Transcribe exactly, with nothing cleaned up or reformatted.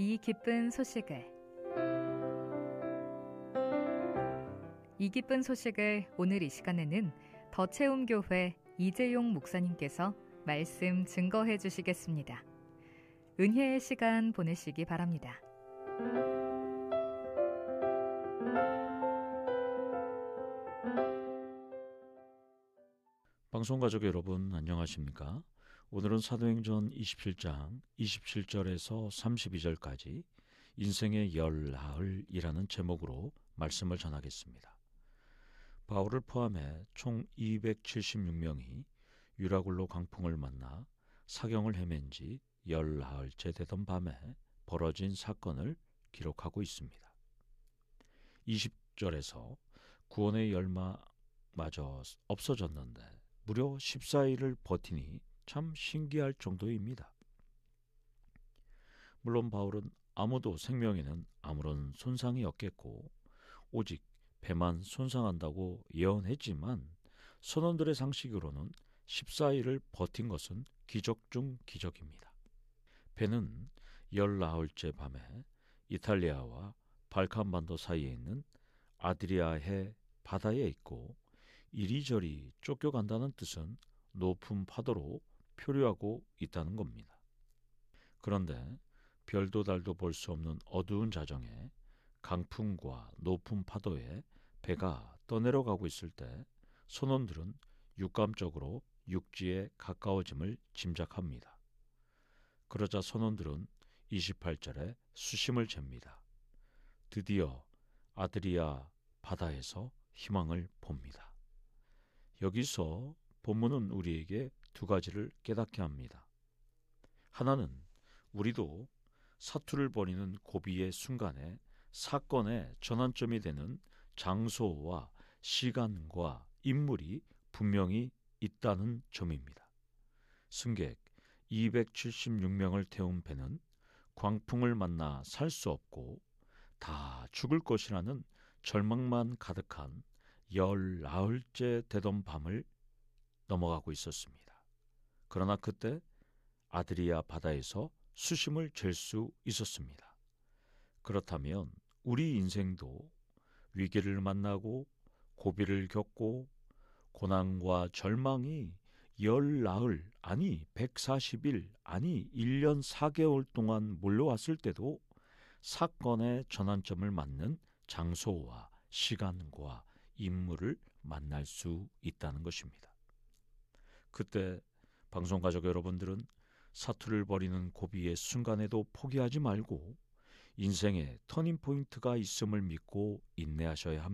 이 기쁜 소식을 이 기쁜 소식을 오늘 이 시간에는 더체험교회 이재용 목사님께서 말씀 증거해 주시겠습니다. 은혜의 시간 보내시기 바랍니다. 방송가족 여러분 안녕하십니까? 오늘은 사도행전 이십칠 장 이십칠 절에서 삼십이 절까지 인생의 열나흘이라는 제목으로 말씀을 전하겠습니다. 바울을 포함해 총 이백칠십육 명이 유라굴로 강풍을 만나 사경을 헤맨 지 열나흘째 되던 밤에 벌어진 사건을 기록하고 있습니다. 이십 절에서 구원의 열마마저 없어졌는데 무려 십사 일을 버티니 참 신기할 정도입니다. 물론 바울은 아무도 생명에는 아무런 손상이 없겠고 오직 배만 손상한다고 예언했지만 선원들의 상식으로는 십사 일을 버틴 것은 기적 중 기적입니다. 배는 열나흘째 밤에 이탈리아와 발칸반도 사이에 있는 아드리아해 바다에 있고 이리저리 쫓겨간다는 뜻은 높은 파도로 표류하고 있다는 겁니다. 그런데 별도 달도 볼 수 없는 어두운 자정에 강풍과 높은 파도에 배가 떠내려가고 있을 때 선원들은 육감적으로 육지에 가까워짐을 짐작합니다. 그러자 선원들은 이십팔 절에 수심을 잽니다. 드디어 아드리아 바다에서 희망을 봅니다. 여기서 본문은 우리에게 두 가지를 깨닫게 합니다. 하나는 우리도 사투를 벌이는 고비의 순간에 사건의 전환점이 되는 장소와 시간과 인물이 분명히 있다는 점입니다. 승객 이백칠십육 명을 태운 배는 광풍을 만나 살 수 없고 다 죽을 것이라는 절망만 가득한 열나흘째 되던 밤을 넘어가고 있었습니다. 그러나 그때 아드리아 바다에서 수심을 잴 수 있었습니다. 그렇다면 우리 인생도 위기를 만나고 고비를 겪고 고난과 절망이 열나흘 아니 백사십 일 아니 일 년 사 개월 동안 몰려왔을 때도 사건의 전환점을 맞는 장소와 시간과 인물을 만날 수 있다는 것입니다. 그때 방송가족 여러분들은 사투를 벌이는 고비의 순간에도 포기하지 말고 인생의 터닝포인트가 있음을 믿고 인내하셔야 합니다.